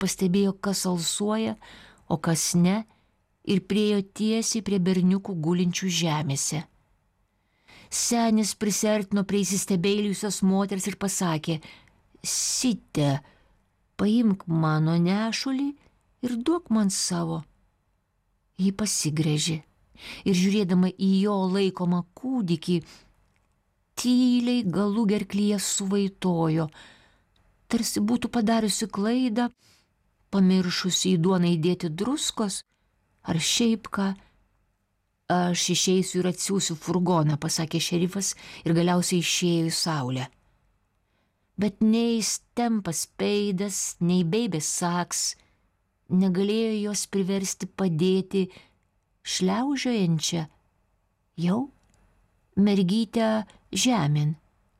pastebėjo, kas alsuoja, o kas ne, ir priėjo tiesiai prie berniukų gulinčių žemėse. Senis prisiartino prie įsistebėjusios moters ir pasakė: Site, paimk mano nešulį ir duok man savo. Ji pasigręžė ir žiūrėdama į jo laikomą kūdikį, tyliai galų gerklyje suvaitojo, tarsi būtų padariusi klaidą, pamiršusi į duoną įdėti druskos ar šiaip ką. Aš išeisiu ir atsiųsiu furgoną, pasakė šerifas ir galiausiai išėjo į saulę. Bet nei Stempas Peidas, nei Beibė Saks negalėjo jos priversti padėti šliaužiojančią jau mergytę žemėn.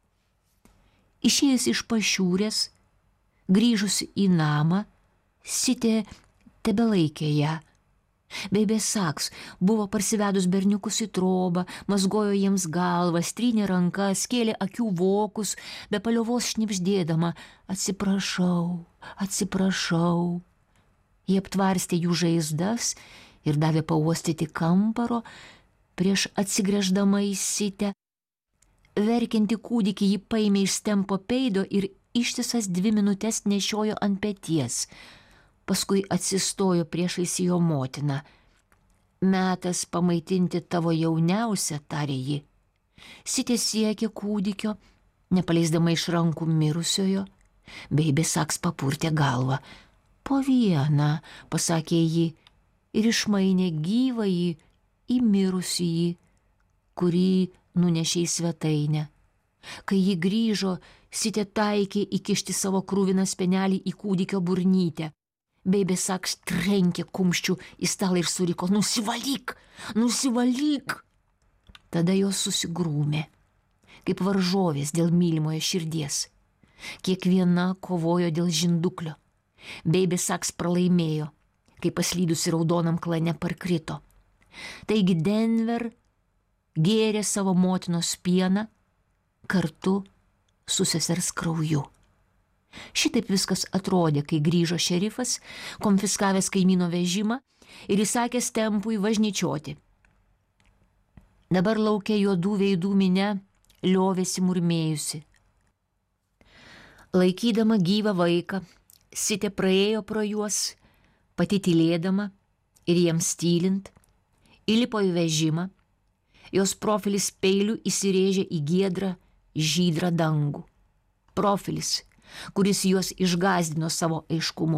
Išėjus iš pašiūrės, grįžusi į namą, Sitė tebelaikė ją. Beibė Saks buvo parsivedus berniukus į trobą, mazgojo jiems galvas, trynė rankas, kėlė akių vokus, be paliovos šnibždėdama: atsiprašau, atsiprašau. Jie aptvarstė jų žaizdas ir davė pauostyti kamparo, prieš atsigręždama į Sitę. Verkiantį kūdikį ji paėmė iš Stempo Peido ir ištisas 2 minutes nešiojo ant peties. Paskui atsistojo priešais jo motiną. Metas pamaitinti tavo jauniausią, tarė ji. Sitė siekė kūdikio, nepaleisdama iš rankų mirusiojo. Beibė Saks papurtė galvą. Po vieną, pasakė ji, ir išmainė gyvąjį į mirusįjį, kurį nunešė į svetainę. Kai ji grįžo, Sitė taikė įkišti savo kruviną spenelį į kūdikio burnytę. Beibė Saks trenkė kumščių į stalą ir suriko: nusivalyk, nusivalyk. Tada jos susigrūmė, kaip varžovės dėl mylimojo širdies. Kiekviena kovojo dėl žinduklio. Beibė Saks pralaimėjo, kai paslydusi raudonam klane parkrito. Taigi Denver gėrė savo motinos pieną kartu su sesers krauju. Šitaip viskas atrodė, kai grįžo šerifas, konfiskavęs kaimyno vežimą ir įsakė Stempui važnyčioti. Dabar lauke juodų veidų minia liovėsi murmėjusi. Laikydama gyvą vaiką, Sitė praėjo pro juos, pati tylėdama ir jiems tylint, įlipo į vežimą. Jos profilis peiliu įsirėžė į giedrą, žydrą dangų. Profilis, kuris juos išgąsdino savo aiškumu.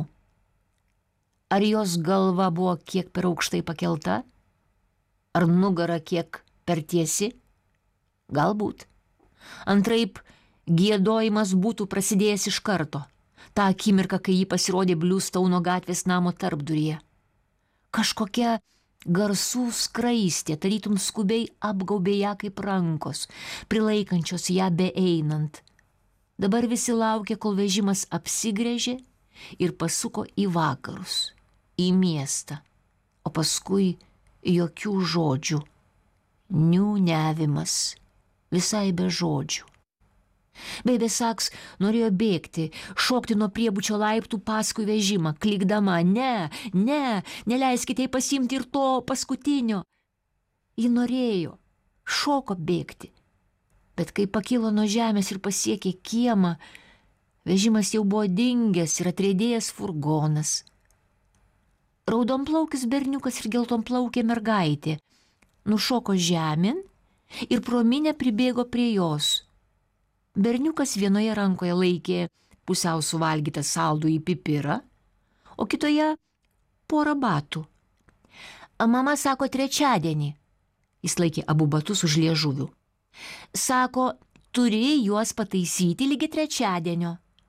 Ar jos galva buvo kiek per aukštai pakelta? Ar nugara kiek per tiesi? Galbūt. Antraip, giedojimas būtų prasidėjęs iš karto, tą akimirką, kai ji pasirodė Bluestone gatvės namo tarpduryje. Kažkokia garsų skraistė, tarytum skubiai apgaubė ją kaip rankos, prilaikančios ją beeinant. Dabar visi laukė, kol vežimas apsigręžė ir pasuko į vakarus, į miestą, o paskui jokių žodžių, niūniavimas, visai be žodžių. Beibė Saks norėjo bėgti, šokti nuo priebučio laiptų paskui vežimą, klikdama: ne, neleiskite jai pasiimti ir to paskutinio. Ji norėjo, šoko bėgti, bet kai pakilo nuo žemės ir pasiekė kiemą, vežimas jau buvo dingęs ir atriedėjęs furgonas. Raudonplaukis berniukas ir geltonplaukė mergaitė nušoko žemėn ir pro minią pribėgo prie jos. Berniukas vienoje rankoje laikė pusiau suvalgytą saldųjį pipirą, o kitoje porą batų. Mama sako trečiadienį. Jis laikė abu batus už liežuvių. Sako, turi juos pataisyti lygi trečiadienio.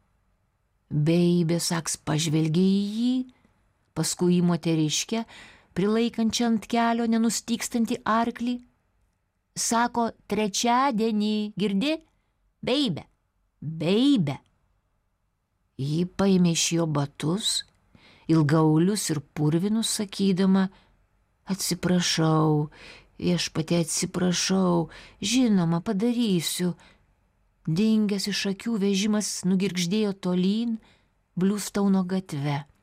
Beibė Saks pažvelgė į jį, paskui į moteriškę, prilaikančią ant kelio nenustykstantį arklį. Sako, trečiadienį, girdi? Beibė, Beibė. Ji paėmė iš jo batus, ilgaulius ir purvinus, sakydama: atsiprašau, viešpatie, atsiprašau, žinoma, padarysiu. Dingęs iš akių vežimas nugirgždėjo tolyn Bluestone gatve.